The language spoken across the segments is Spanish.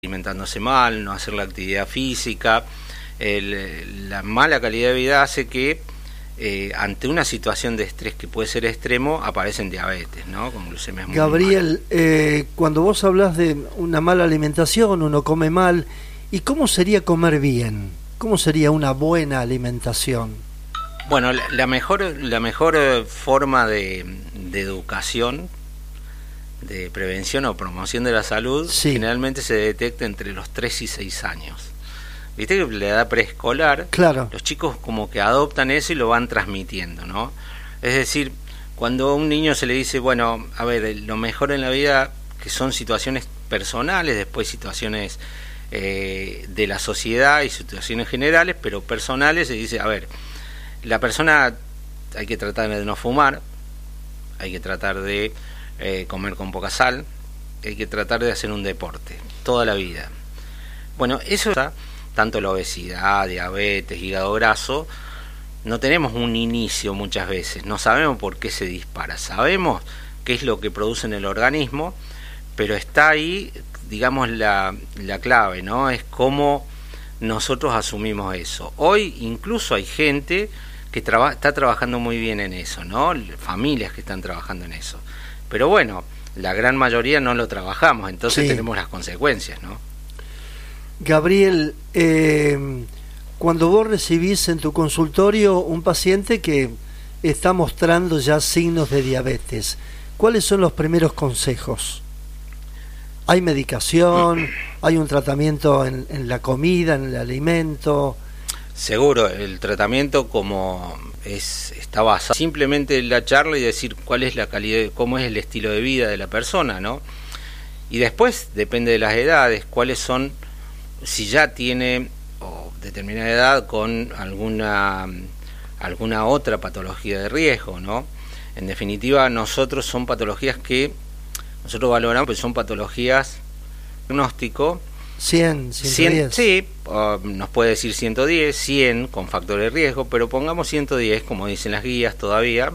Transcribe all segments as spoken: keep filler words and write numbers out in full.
alimentándose mal, no hacer la actividad física, el, la mala calidad de vida hace que eh, ante una situación de estrés que puede ser extremo aparecen diabetes, ¿no? Con glucemias muy Gabriel, eh, cuando vos hablas de una mala alimentación, uno come mal, ¿y cómo sería comer bien? ¿Cómo sería una buena alimentación? Bueno, la, la mejor la mejor forma de, de educación, de prevención o promoción de la salud, sí, generalmente se detecta entre los tres y seis años. Viste que la edad preescolar, claro, los chicos como que adoptan eso y lo van transmitiendo, ¿no? Es decir, cuando a un niño se le dice, bueno, a ver, lo mejor en la vida, que son situaciones personales, después situaciones eh, de la sociedad y situaciones generales, pero personales, se dice, a ver, la persona hay que tratar de no fumar, hay que tratar de eh, comer con poca sal, hay que tratar de hacer un deporte toda la vida. Bueno, eso está, tanto la obesidad, diabetes, hígado graso, no tenemos un inicio muchas veces, no sabemos por qué se dispara, sabemos qué es lo que produce en el organismo, pero está ahí, digamos, la, la clave, ¿no? Es cómo nosotros asumimos eso. Hoy incluso hay gente que traba, está trabajando muy bien en eso, ¿no? Familias que están trabajando en eso. Pero bueno, la gran mayoría no lo trabajamos, entonces sí, tenemos las consecuencias, ¿no? Gabriel, eh, cuando vos recibís en tu consultorio un paciente que está mostrando ya signos de diabetes, ¿cuáles son los primeros consejos? ¿Hay medicación? ¿Hay un tratamiento en, en la comida, en el alimento? Seguro, el tratamiento como es está basado simplemente en la charla y decir cuál es la calidad, cómo es el estilo de vida de la persona, ¿no? Y después depende de las edades, cuáles son, si ya tiene o determinada edad con alguna alguna otra patología de riesgo, ¿no? En definitiva, nosotros son patologías que nosotros valoramos, pues son patologías diagnóstico cien, ciento diez. cien, sí, uh, nos puede decir ciento diez, cien con factor de riesgo, pero pongamos ciento diez, como dicen las guías todavía,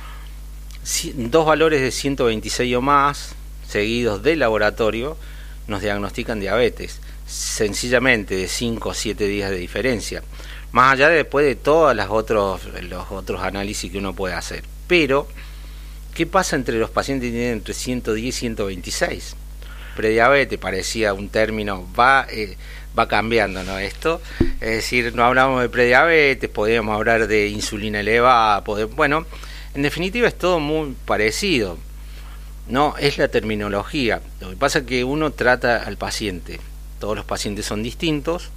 dos valores de ciento veintiséis o más, seguidos de laboratorio, nos diagnostican diabetes, sencillamente de cinco o siete días de diferencia, más allá de después de todos los otros, los otros análisis que uno puede hacer. Pero, ¿qué pasa entre los pacientes que tienen entre ciento diez y ciento veintiséis? Prediabetes parecía un término, va eh, va cambiando, ¿no? Esto, es decir, no hablamos de prediabetes, podríamos hablar de insulina elevada, podemos, bueno, en definitiva es todo muy parecido, no es la terminología. Lo que pasa es que uno trata al paciente, todos los pacientes son distintos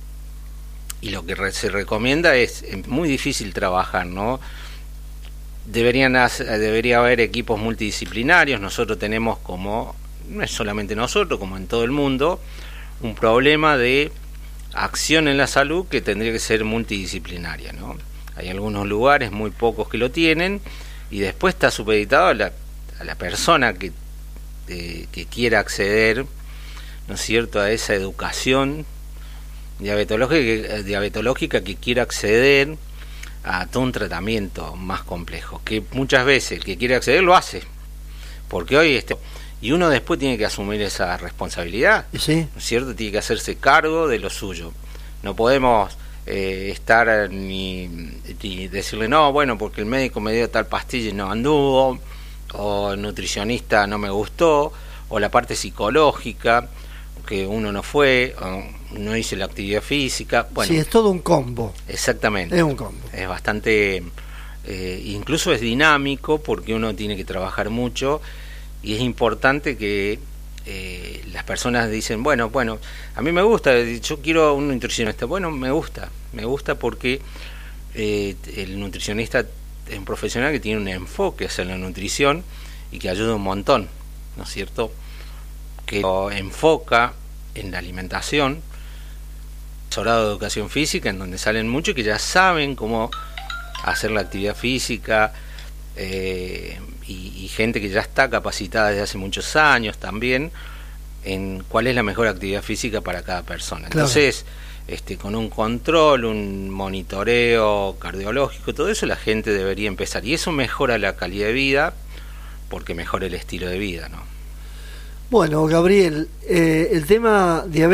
y lo que re se recomienda es, es muy difícil trabajar, ¿no? Deberían hacer, debería haber equipos multidisciplinarios. Nosotros tenemos, como no es solamente nosotros, como en todo el mundo, un problema de acción en la salud que tendría que ser multidisciplinaria, ¿no? Hay algunos lugares, muy pocos, que lo tienen, y después está supeditado a la, a la persona que, eh, que quiera acceder, ¿no es cierto?, a esa educación diabetológica, diabetológica que quiera acceder a todo un tratamiento más complejo, que muchas veces el que quiere acceder lo hace, porque hoy este y uno después tiene que asumir esa responsabilidad, ¿sí?, ¿no es cierto? Tiene que hacerse cargo de lo suyo. No podemos eh, estar ni, ni decirle, no, bueno, porque el médico me dio tal pastilla y no anduvo, o el nutricionista no me gustó, o la parte psicológica, que uno no fue, o no hice la actividad física. Bueno, sí, es todo un combo. Exactamente. Es un combo. Es bastante, eh, incluso es dinámico, porque uno tiene que trabajar mucho. Y es importante que eh, las personas dicen, bueno, bueno, a mí me gusta, yo quiero un nutricionista. Bueno, me gusta, me gusta porque eh, el nutricionista es un profesional que tiene un enfoque hacia la nutrición y que ayuda un montón, ¿no es cierto? Que lo enfoca en la alimentación, asesorado de educación física, en donde salen muchos que ya saben cómo hacer la actividad física, eh, y, y gente que ya está capacitada desde hace muchos años también en cuál es la mejor actividad física para cada persona. Claro. Entonces, este, con un control, un monitoreo cardiológico, todo eso la gente debería empezar, y eso mejora la calidad de vida porque mejora el estilo de vida, ¿no? Bueno, Gabriel, eh, el tema diabetes